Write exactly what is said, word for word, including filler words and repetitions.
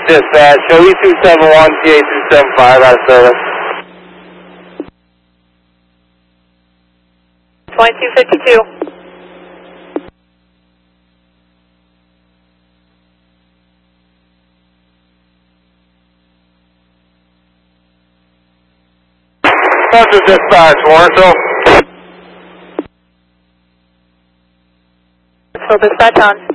dispatch. Show E two seven one, T A two seven five out of service. twenty-two fifty-two. Roger dispatch, Warrenville. Full dispatch on.